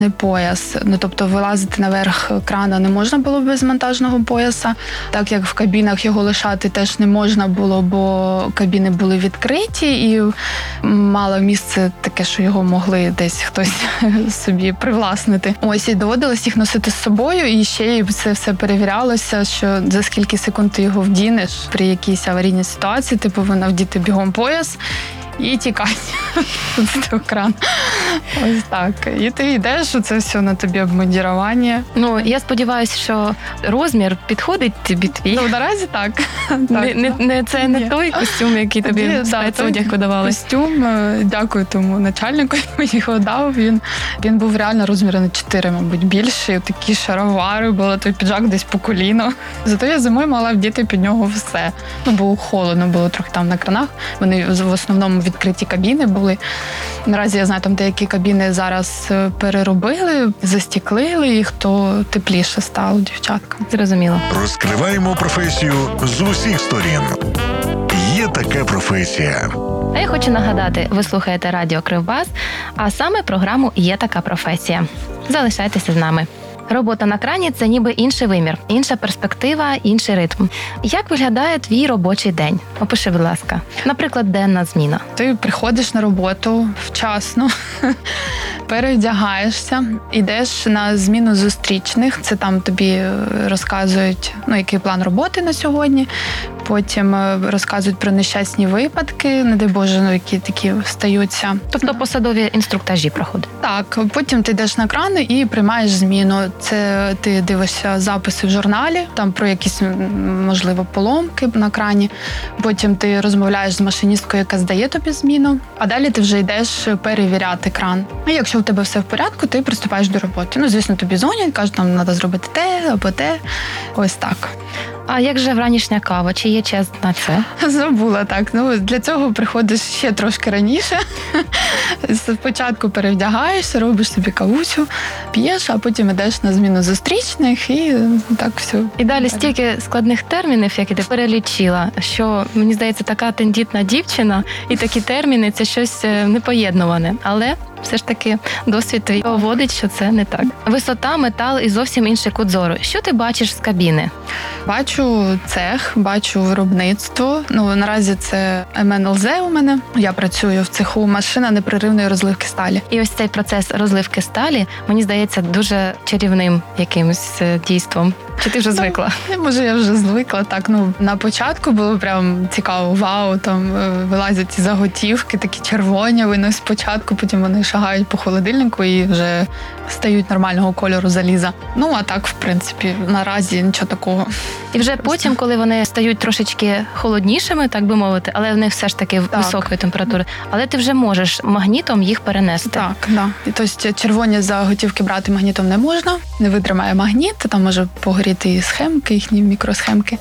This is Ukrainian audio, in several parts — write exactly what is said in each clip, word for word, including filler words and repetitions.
пояс. Ну, тобто вилазити наверх крана не можна було без монтажного пояса. Так як в кабінах його лишати теж не можна було, бо кабіни були відкриті і мало місце таке, що його могли десь хтось собі привласнити. Ось, і доводилось їх носити з собою, і ще й це все перевірялося, що за скільки секунд ти його вдінеш при якійсь аварійній ситуації, ти повинна вдіти бігом пояс і тікати з того крану. Ось так. І ти йдеш, це все на тобі обмундірування. Ну, я сподіваюся, що розмір підходить тобі твій. Ну, наразі так. Не, не, не, це не той костюм, який тобі Ні, спецодяг видавали. Костюм, дякую тому начальнику, який його дав. Він, він був реально розміри на чотири, мабуть, більший. Такі шаровари, було той піджак десь по коліно. Зато я зимою мала вдіти під нього все. Ну, було холодно, було трохи там на кранах. Вони в основному відкриті кабіни були. Наразі я знаю, там деякі кабіни зараз переробили, застіклили їх, то тепліше стало дівчаткам. Зрозуміло. Розкриваємо професію з усіх сторін. Є така професія. А я хочу нагадати, ви слухаєте Радіо Кривбас, а саме програму «Є така професія». Залишайтеся з нами. Робота на крані – це ніби інший вимір, інша перспектива, інший ритм. Як виглядає твій робочий день? Опиши, будь ласка. Наприклад, денна зміна. Ти приходиш на роботу вчасно, перевдягаєшся, йдеш на зміну зустрічних. Це там тобі розказують, ну, який план роботи на сьогодні. Потім розказують про нещасні випадки, не дай Боже, ну, які такі стаються. Тобто посадові інструктажі проходять? Так, потім ти йдеш на крани і приймаєш зміну. Це ти дивишся записи в журналі, там про якісь, можливо, поломки на крані. Потім ти розмовляєш з машиністкою, яка здає тобі зміну. А далі ти вже йдеш перевіряти кран. І якщо в тебе все в порядку, ти приступаєш до роботи. Ну, звісно, тобі дзвонять, кажуть, там треба зробити те або те. Ось так. А як же вранішня кава? Чи є час на це? Забула, так. Ну, для цього приходиш ще трошки раніше. Спочатку перевдягаєшся, робиш собі кавусю, п'єш, а потім йдеш на зміну зустрічних і так все. І далі стільки складних термінів, які ти перелічила, що, мені здається, така тендітна дівчина і такі терміни – це щось непоєднуване. Але все ж таки досвід твій доводить, що це не так. Висота, метал і зовсім інший кут зору. Що ти бачиш з кабіни? Бачу цех, бачу виробництво. Ну, наразі це ем ен ел зет у мене. Я працюю в цеху машина непреривної розливки сталі. І ось цей процес розливки сталі, мені здається, дуже чарівним якимось дійством. Чи ти вже звикла? Ну, може, я вже звикла. Так, ну, на початку було прям цікаво, вау, там вилазять ці заготівки, такі червоні, вони спочатку, потім вони шагають по холодильнику і вже стають нормального кольору заліза. Ну, а так, в принципі, наразі нічого такого. І вже потім, коли вони стають трошечки холоднішими, так би мовити, але вони все ж таки так, високої температури, але ти вже можеш магнітом їх перенести. Так, да. І тобто червоні заготівки брати магнітом не можна, не витримає магніт, там може погоріти і схемки, їхні мікросхемки.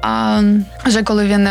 А вже коли він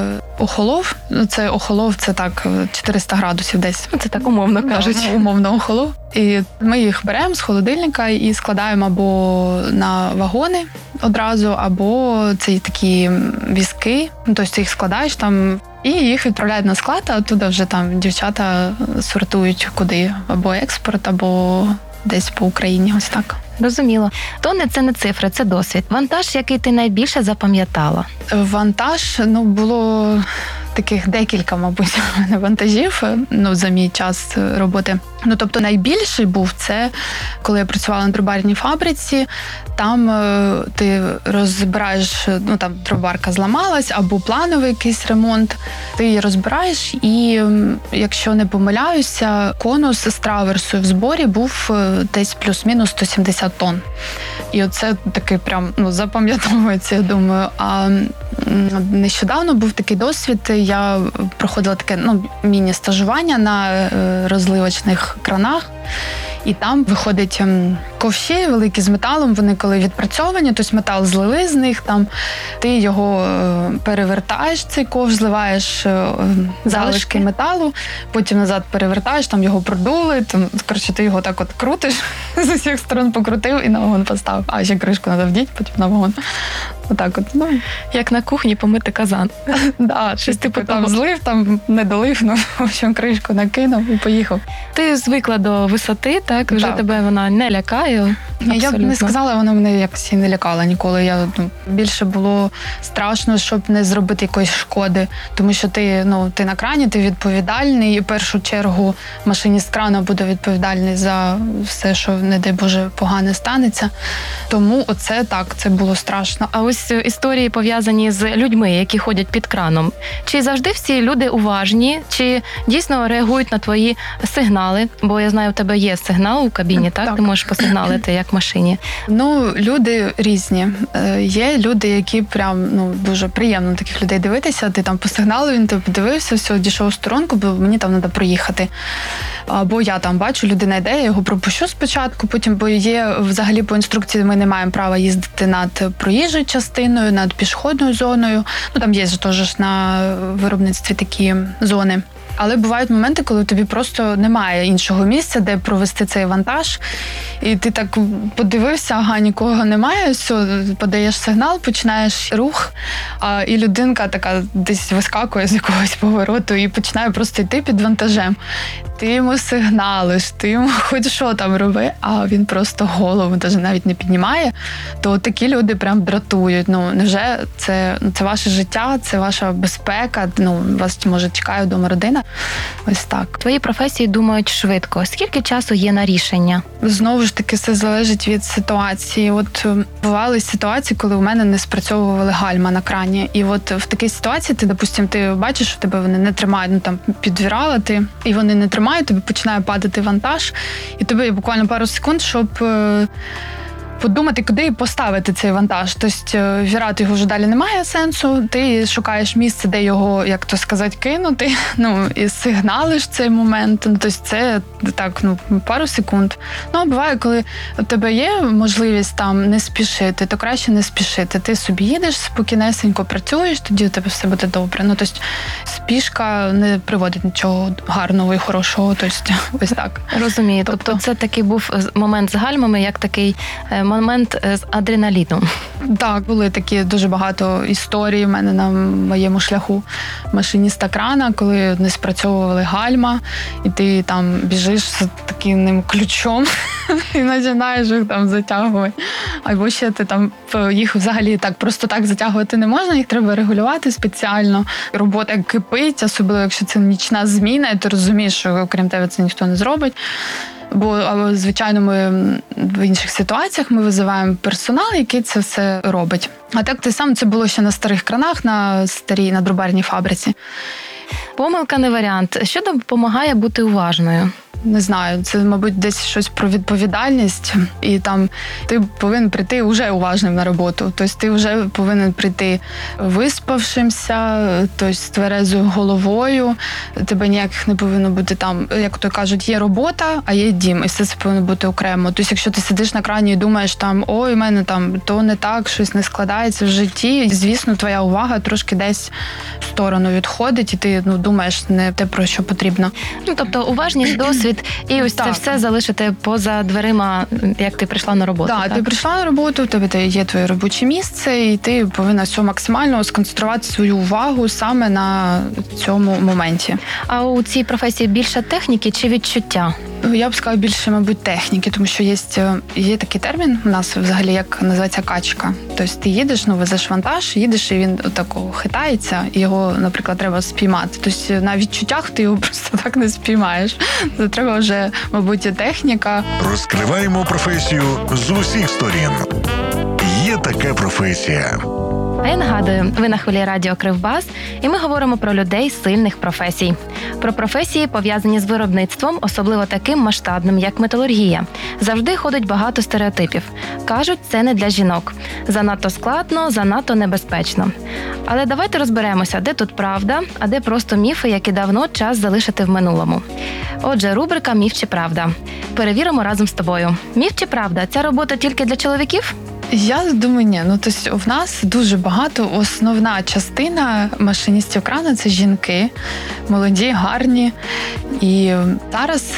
охолов, ну це охолов, це так чотириста градусів десь. Це так умовно кажуть. Да, умовно охолов. І ми їх беремо з холодильника і складаємо або на вагони одразу, або це такі візки, ну, тобто ти їх складаєш там, і їх відправляють на склад, а туди вже там дівчата сортують куди, або експорт, або десь по Україні, ось так. Розуміло. Тони – це не цифри, це досвід. Вантаж, який ти найбільше запам'ятала? Вантаж, ну, було таких декілька, мабуть, вантажів, ну, за мій час роботи. Ну, тобто найбільший був це, коли я працювала на дробарній фабриці, там е, ти розбираєш, ну, там дробарка зламалась, або плановий якийсь ремонт, ти її розбираєш, і, якщо не помиляюся, конус з траверсою в зборі був десь плюс-мінус сто сімдесят тонн. І оце такий прям, ну, запам'ятовується, я думаю. А нещодавно був такий досвід, я проходила таке, ну, міні-стажування на розливочних кранах, і там виходить ковші великі з металом, вони коли відпрацьовані, тобто метал злили з них, там ти його е, перевертаєш, цей ковш, зливаєш е, залишки металу, потім назад перевертаєш, там його продули, там, коротше, ти його так от крутиш, з усіх сторон покрутив і на вагон поставив. А ще кришку треба вдіть, потім на вагон. Отак от, ну. Як на кухні помити казан. Да, щось типу там злив, там не долив, ну, в общем, кришку накинув і поїхав. Ти звикла до висоти, так? Вже Так. тебе вона не лякає? Ні, я б не сказала, вона мене якось і не лякала ніколи. Я, ну, більше було страшно, щоб не зробити якоїсь шкоди. Тому що ти, ну, ти на крані, ти відповідальний, і в першу чергу машиніст крана буде відповідальний за все, що, не дай Боже, погане станеться. Тому оце так, це було страшно. А ось історії пов'язані з людьми, які ходять під краном. Чи завжди всі люди уважні? Чи дійсно реагують на твої сигнали? Бо я знаю, у тебе є сигнал у кабіні, так? Так. Ти можеш посигналити, як в машині. Ну, люди різні. Е, Є люди, які прям, ну, дуже приємно таких людей дивитися. Ти там по сигналу, він тебе подивився, все, дійшов у сторонку, бо мені там треба проїхати. Або я там бачу, людина йде, я його пропущу спочатку, потім, бо є взагалі по інструкції, ми не маємо права їздити над проїжджою частиною, над пішохідною зоною. Ну, там є ж теж на виробництві такі зони. Але бувають моменти, коли тобі просто немає іншого місця, де провести цей вантаж. І ти так подивився, ага, нікого немає, все, подаєш сигнал, починаєш рух, а, і людинка така десь вискакує з якогось повороту і починає просто йти під вантажем. Ти йому сигналиш, ти йому хоч що там роби, а він просто голову навіть не піднімає. То такі люди прям дратують. Ну, невже це, це ваше життя, це ваша безпека, ну, вас, може, чекає вдома родина. Ось так. Твої професії думають швидко. Скільки часу є на рішення? Знову ж таки, все залежить від ситуації. От е, бували ситуації, коли у мене не спрацьовували гальма на крані. І от в такій ситуації ти, допустим, ти бачиш, що тебе вони не тримають, ну там підвірала ти, і вони не тримають, тобі починає падати вантаж, і тобі є буквально пару секунд, щоб е, подумати, куди поставити цей вантаж. Тобто вірати його вже далі немає сенсу, ти шукаєш місце, де його, як то сказати, кинути, ну, і сигналиш цей момент. Ну, тобто це так, ну, пару секунд. Ну, а буває, коли у тебе є можливість там не спішити, то краще не спішити. Ти собі їдеш, спокійнесенько працюєш, тоді у тебе все буде добре. Ну, тобто спішка не приводить нічого гарного і хорошого. Тобто ось так. Розумію. Тобто, тобто це такий був момент з гальмами, як такий момент з адреналіном. Так, були такі дуже багато історій в мене на моєму шляху машиніста крана, коли не спрацьовували гальма, і ти там біжиш з таким ключом і починаєш їх там затягувати. Або ще ти там їх взагалі так просто так затягувати не можна, їх треба регулювати спеціально. Робота кипить, особливо якщо це нічна зміна, і ти розумієш, що окрім тебе це ніхто не зробить. Бо, звичайно, ми в інших ситуаціях ми визиваємо персонал, який це все робить. А так те саме це було ще на старих кранах, на старій, на друбарній фабриці. Помилка не варіант. Що допомагає бути уважною? Не знаю, це, мабуть, десь щось про відповідальність. І там ти повинен прийти вже уважним на роботу. Тобто ти вже повинен прийти виспавшимся, тобто з тверезою головою. Тебе ніяких не повинно бути там, як то кажуть, є робота, а є дім. І все це повинно бути окремо. Тобто якщо ти сидиш на крані і думаєш, там, ой, у мене там то не так, щось не складається в житті, звісно, твоя увага трошки десь в сторону відходить, і ти, ну, думаєш не те, про що потрібно. Ну, тобто уважність, досвід, і ось так. це все залишити поза дверима, як ти прийшла на роботу. Так, так? ти прийшла на роботу, у тебе є твоє робоче місце, і ти повинна все максимально сконцентрувати свою увагу саме на цьому моменті. А у цій професії більше техніки чи відчуття? Я б сказала більше, мабуть, техніки, тому що є, є такий термін у нас взагалі, як називається качка. Тобто ти їдеш, ну, везеш вантаж, їдеш, і він отако хитається, і його, наприклад, треба спіймати. Тобто на відчуттях ти його просто так не спіймаєш. Це треба вже, мабуть, і техніка. Розкриваємо професію з усіх сторін. Є така професія. А я нагадую, ви на хвилі радіо Кривбас, і ми говоримо про людей сильних професій. Про професії, пов'язані з виробництвом, особливо таким масштабним, як металургія. Завжди ходить багато стереотипів. Кажуть, це не для жінок. Занадто складно, занадто небезпечно. Але давайте розберемося, де тут правда, а де просто міфи, які давно час залишити в минулому. Отже, рубрика «Міф чи правда». Перевіримо разом з тобою. Міф чи правда? Ця робота тільки для чоловіків? Я думаю, ні. Ну, тобто, в нас дуже багато, основна частина машиністів крана – це жінки, молоді, гарні. І зараз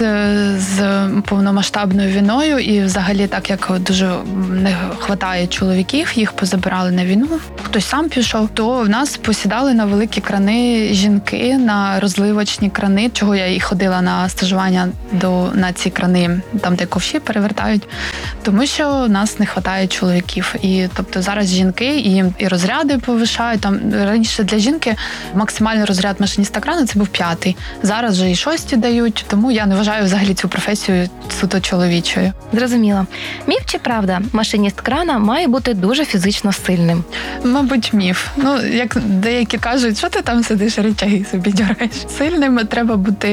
з повномасштабною війною і взагалі так, як дуже не вистачає чоловіків, їх позабирали на війну, хтось сам пішов, то в нас посідали на великі крани жінки, на розливочні крани, чого я і ходила на стажування до, на ці крани, там, де ковші перевертають, тому що в нас не вистачає чоловіків. І тобто зараз жінки і їм і розряди повишають. Там раніше для жінки максимальний розряд машиніста крана це був п'ятий. Зараз вже і шості дають, тому я не вважаю взагалі цю професію суто чоловічою. Зрозуміло. Міф чи правда? Машиніст крана має бути дуже фізично сильним. Мабуть, міф. Ну, як деякі кажуть, що ти там сидиш, речаги собі дергаєш. Сильним треба бути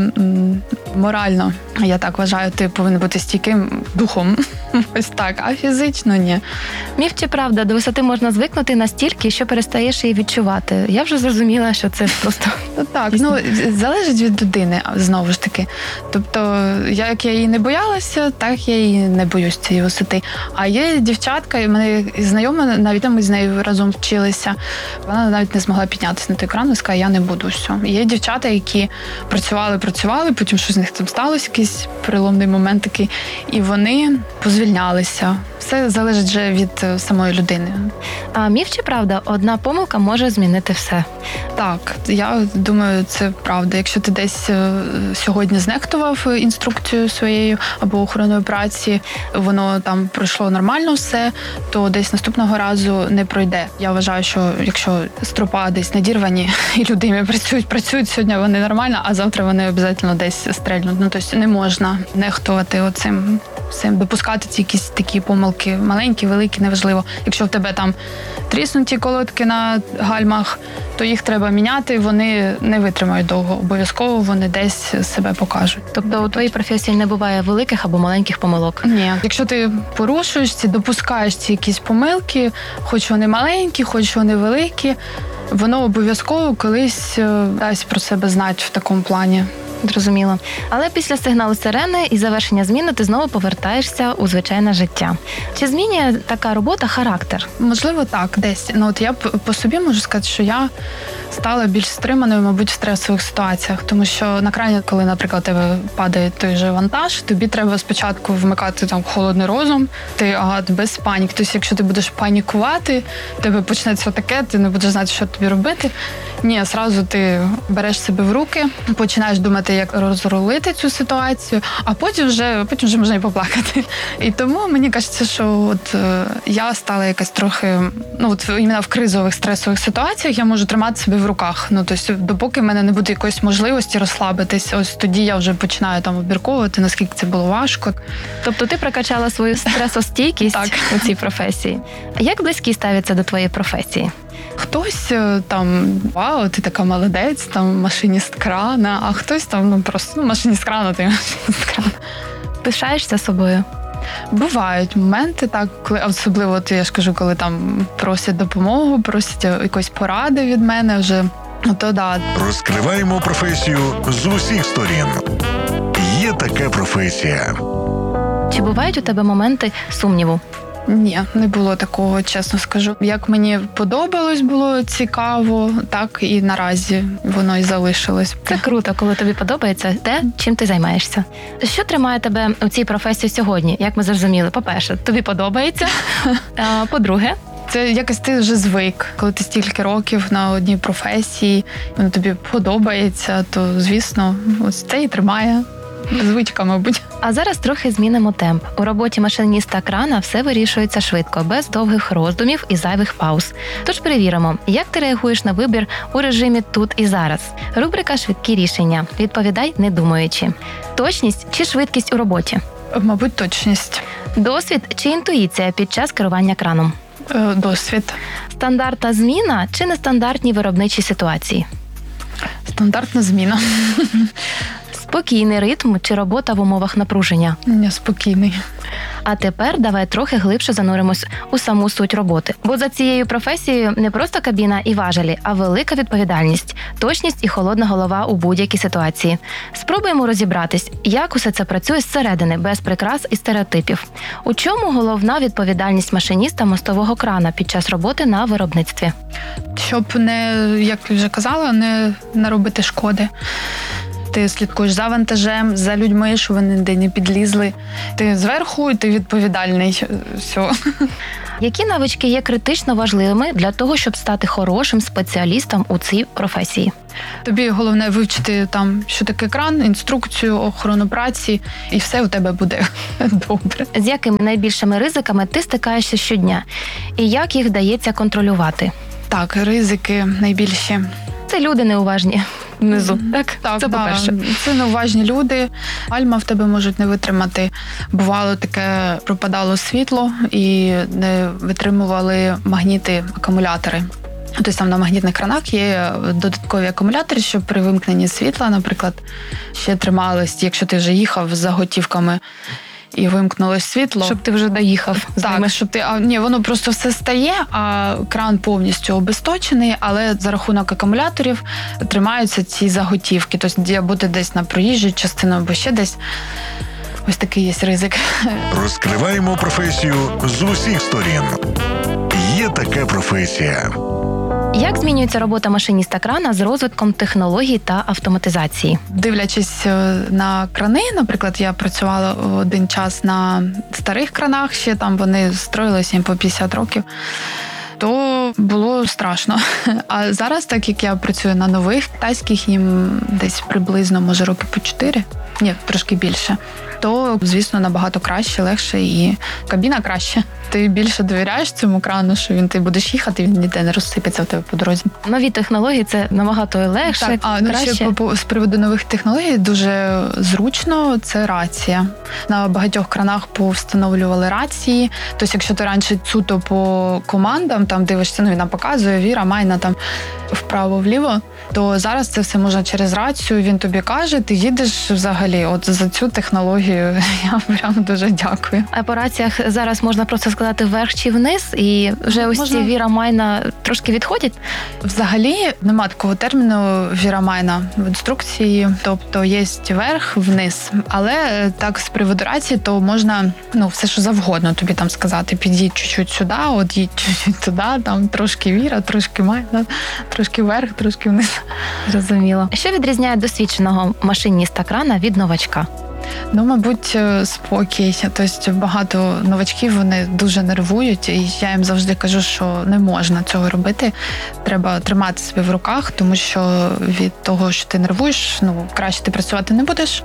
м, морально. Я так вважаю, ти повинен бути стійким духом. Ось так, а фізично ні. Міф чи правда? До висоти можна звикнути настільки, що перестаєш її відчувати. Я вже зрозуміла, що це просто... Ну, так, ну, залежить від людини, знову ж таки. Тобто, як я її не боялася, так я її не боюсь цієї висоти. А є дівчатка, і мене знайома, навіть ми з нею разом вчилися, вона навіть не змогла піднятися на той кран і сказала, я не буду, все. Є дівчата, які працювали, працювали, потім щось з них там сталося, якийсь переломний момент такий, і вони позвільнялися. Все залежить вже від самої людини. А міф чи правда? Одна помилка може змінити все. Так, я думаю, це правда. Якщо ти десь сьогодні знехтував інструкцію своєю або охороною праці, воно там пройшло нормально все, то десь наступного разу не пройде. Я вважаю, що якщо стропа десь надірвані, і люди працюють, працюють, сьогодні вони нормально, а завтра вони обов'язково десь стрельнуть. Ну, тобто не можна нехтувати оцим, цим, допускати ці якісь такі помилки, маленькі, великі, неважливо. Якщо в тебе там тріснуті колодки на гальмах, то їх треба міняти, вони не витримають довго. Обов'язково вони десь себе покажуть. Тобто у твоїй професії не буває великих або маленьких помилок? Ні. Якщо ти порушуєш ці, допускаєш ці якісь помилки, хоч вони маленькі, хоч вони великі, воно обов'язково колись дасть про себе знати в такому плані. Зрозуміло. Але після сигналу сирени і завершення зміни ти знову повертаєшся у звичайне життя. Чи змінює така робота характер? Можливо, так, десь. Ну, от я по собі можу сказати, що я стала більш стриманою, мабуть, в стресових ситуаціях. Тому що на крані, коли, наприклад, тебе падає той же вантаж, тобі треба спочатку вмикати там холодний розум, ти ага, без паніки. Тобто, якщо ти будеш панікувати, в тебе почнеться таке, ти не будеш знати, що тобі робити. Ні, зразу ти береш себе в руки, починаєш думати, як розрулити цю ситуацію, а потім вже, потім вже можна і поплакати. І тому мені кажеться, що от е, я стала якась трохи, ну от іменно в кризових стресових ситуаціях я можу тримати себе в руках. Ну, тобто, допоки в мене не буде якоїсь можливості розслабитись, ось тоді я вже починаю там обмірковувати, наскільки це було важко. Тобто ти прокачала свою стресостійкість у цій професії. Як близькі ставляться до твоєї професії? Хтось там, вау, ти така молодець, там машиніст крана, а хтось там, ну просто ну, машиніст крана, ти машиніст крана. Пишаєшся собою? Бувають моменти, так, коли особливо, от я ж кажу, коли там просять допомогу, просять якоїсь поради від мене вже, ну то да. Розкриваємо професію з усіх сторін. Є така професія. Чи бувають у тебе моменти сумніву? Ні, не було такого, чесно скажу. Як мені подобалось, було цікаво, так і наразі воно і залишилось. Це круто, коли тобі подобається те, чим ти займаєшся. Що тримає тебе у цій професії сьогодні? Як ми зрозуміли, по-перше, тобі подобається, а по-друге, це якось ти вже звик, коли ти стільки років на одній професії, воно тобі подобається, то, звісно, ось це і тримає. Звичка, мабуть. А зараз трохи змінимо темп. У роботі машиніста крана все вирішується швидко, без довгих роздумів і зайвих пауз. Тож перевіримо, як ти реагуєш на вибір у режимі «тут і зараз». Рубрика «Швидкі рішення». Відповідай, не думаючи. Точність чи швидкість у роботі? Мабуть, точність. Досвід чи інтуїція під час керування краном? Е, Досвід. Стандартна зміна чи нестандартні виробничі ситуації? Стандартна зміна. Спокійний ритм чи робота в умовах напруження? Неспокійний. А тепер давай трохи глибше зануримось у саму суть роботи. Бо за цією професією не просто кабіна і важелі, а велика відповідальність, точність і холодна голова у будь-якій ситуації. Спробуємо розібратись, як усе це працює зсередини, без прикрас і стереотипів. У чому головна відповідальність машиніста мостового крана під час роботи на виробництві? Щоб не, як вже казала, не наробити шкоди. Ти слідкуєш за вантажем, за людьми, щоб вони ніде не підлізли. Ти зверху, і ти відповідальний. Все. Які навички є критично важливими для того, щоб стати хорошим спеціалістом у цій професії? Тобі головне вивчити, там, що таке кран, інструкцію, охорону праці, і все у тебе буде добре. З якими найбільшими ризиками ти стикаєшся щодня? І як їх вдається контролювати? Так, ризики найбільші. Це люди неуважні внизу, так? Так, це да, по-перше. це неуважні люди. Альма в тебе можуть не витримати. Бувало таке, пропадало світло і не витримували магніти, акумулятори. Тобто там на магнітних кранах є додаткові акумулятори, щоб при вимкненні світла, наприклад, ще тримались, якщо ти вже їхав з заготівками і вимкнулось світло. Щоб ти вже доїхав. з Так, ними. щоб ти, а, ні, воно просто все стає, а кран повністю обесточений, але за рахунок акумуляторів тримаються ці заготівки. Тобто бути десь на проїжджій частину або ще десь. Ось такий є ризик. Розкриваємо професію з усіх сторін. Є така професія. Як змінюється робота машиніста крана з розвитком технологій та автоматизації? Дивлячись на крани, наприклад, я працювала один час на старих кранах, ще там вони строїлися їм по п'ятдесят років, то було страшно. А зараз, так як я працюю на нових китайських, їм десь приблизно, може, роки по чотири, ні, трошки більше, то, звісно, набагато краще, легше і кабіна краще. Ти більше довіряєш цьому крану, що він ти будеш їхати, він ніде не розсипеться в тебе по дорозі. Нові технології – це набагато легше, Так, а ну, краще. ще по, з приводу нових технологій дуже зручно – це рація. На багатьох кранах повстановлювали рації. Тобто, якщо ти раніше суто по командам там дивишся, ну він нам показує, Віра, Майна там вправо-вліво, то зараз це все можна через рацію, він тобі каже, ти їдеш взагалі. От за цю технологію я прям дуже дякую. А по раціях зараз можна просто сказати вверх чи вниз, і вже ось Можна. ці Віра, Майна трошки відходять? Взагалі нема такого терміну вірамайна в інструкції, тобто є вверх, вниз. Але так з приводу рації, то можна ну все що завгодно тобі там сказати. Під'їдь чуть-чуть сюди, от їдь чуть-чуть туди, там трошки Віра, трошки Майна, трошки вверх, трошки вниз. Зрозуміло. Що відрізняє досвідченого машиніста крана від новачка? Ну, мабуть, спокій. Тобто багато новачків, вони дуже нервують, і я їм завжди кажу, що не можна цього робити. Треба тримати себе в руках, тому що від того, що ти нервуєш, ну, краще ти працювати не будеш,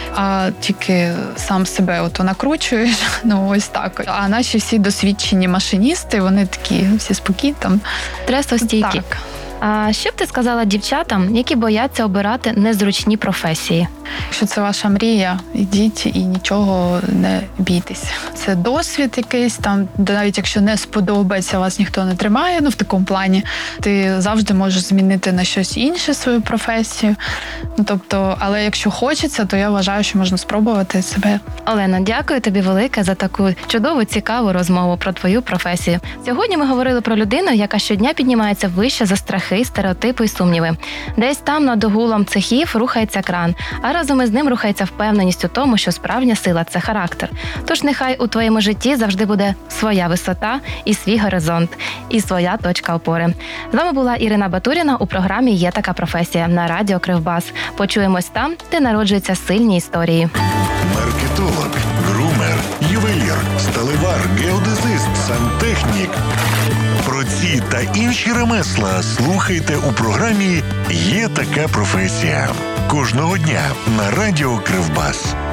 а тільки сам себе ото накручуєш. Ну, ось так. А наші всі досвідчені машиністи, вони такі всі спокійні там. Стресостійкі. Так. А що б ти сказала дівчатам, які бояться обирати незручні професії? Якщо це ваша мрія, ідіть і нічого не бійтесь. Це досвід якийсь там, навіть якщо не сподобається, вас ніхто не тримає, ну в такому плані, ти завжди можеш змінити на щось інше свою професію. Ну, тобто, але якщо хочеться, то я вважаю, що можна спробувати себе. Олено, дякую тобі велике за таку чудову, цікаву розмову про твою професію. Сьогодні ми говорили про людину, яка щодня піднімається вище за страхи, стереотипи і сумніви. Десь там над огулом цехів рухається кран, а разом із ним рухається впевненість у тому, що справжня сила – це характер. Тож нехай у твоєму житті завжди буде своя висота і свій горизонт, і своя точка опори. З вами була Ірина Батуріна у програмі «Є така професія» на радіо Кривбас. Почуємось там, де народжуються сильні історії. Маркетолог, грумер, ювелір, сталевар, геодезист, сантехнік. Про ці та інші ремесла слухайте у програмі «Є така професія». Кожного дня на радіо Кривбас.